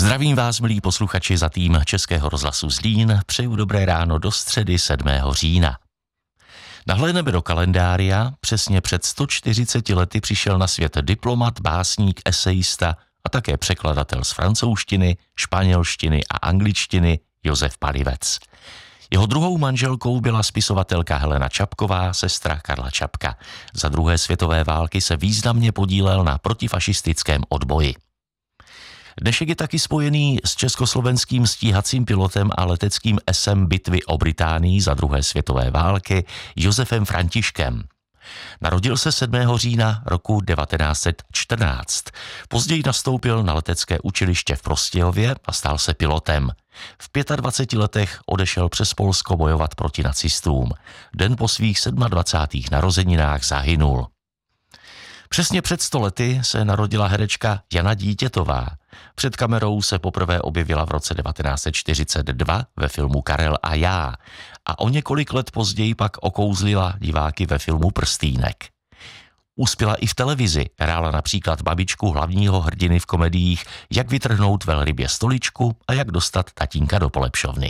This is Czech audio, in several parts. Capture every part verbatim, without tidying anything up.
Zdravím vás, milí posluchači, za tým Českého rozhlasu Zlín. Přeju dobré ráno do středy sedmého října. Nahlédneme do kalendária. Přesně před sto čtyřiceti lety přišel na svět diplomat, básník, esejista a také překladatel z francouzštiny, španělštiny a angličtiny Josef Palivec. Jeho druhou manželkou byla spisovatelka Helena Čapková, sestra Karla Čapka. Za druhé světové války se významně podílel na protifašistickém odboji. Dnešek je taky spojený s československým stíhacím pilotem a leteckým esem bitvy o Británii za druhé světové války Josefem Františkem. Narodil se sedmého října roku devatenáct set čtrnáct. Později nastoupil na letecké učiliště v Prostějově a stal se pilotem. V dvaceti pěti letech odešel přes Polsko bojovat proti nacistům. Den po svých dvacátých sedmých narozeninách zahynul. Přesně před sto lety se narodila herečka Jana Dítětová. Před kamerou se poprvé objevila v roce devatenáct set čtyřicet dva ve filmu Karel a já a o několik let později pak okouzlila diváky ve filmu Prstýnek. Uspěla i v televizi, hrála například babičku hlavního hrdiny v komediích Jak vytrhnout velrybě stoličku a Jak dostat tatínka do polepšovny.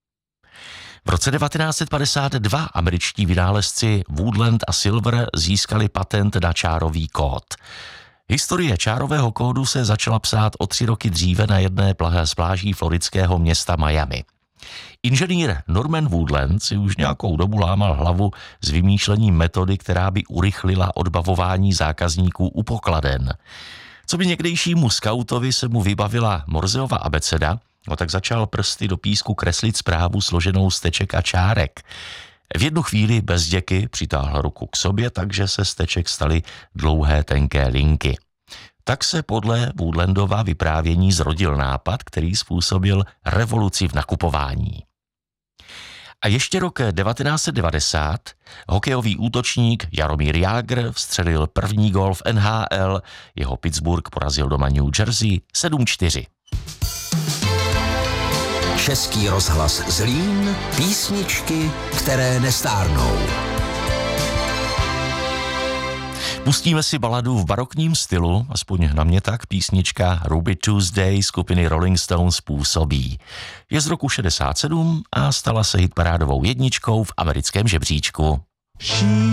V roce devatenáct set padesát dva američtí vynálezci Woodland a Silver získali patent na čárový kód. Historie čárového kódu se začala psát o tři roky dříve na jedné z pláží floridského města Miami. Inženýr Norman Woodland si už nějakou dobu lámal hlavu s vymýšlením metody, která by urychlila odbavování zákazníků u pokladen. Co by někdejšímu skautovi se mu vybavila Morseova abeceda, no tak začal prsty do písku kreslit zprávu složenou z teček a čárek. V jednu chvíli bez děky přitáhl ruku k sobě, takže se z teček staly dlouhé tenké linky. Tak se podle Woodlandova vyprávění zrodil nápad, který způsobil revoluci v nakupování. A ještě rok devatenáct set devadesát hokejový útočník Jaromír Jágr vstřelil první gól v N H L, jeho Pittsburgh porazil doma New Jersey sedm čtyři. Český rozhlas Zlín, písničky, které nestárnou. Pustíme si baladu v barokním stylu, aspoň na mě tak písnička Ruby Tuesday skupiny Rolling Stones působí. Je z roku šedesát sedm a stala se hitparádovou jedničkou v americkém žebříčku.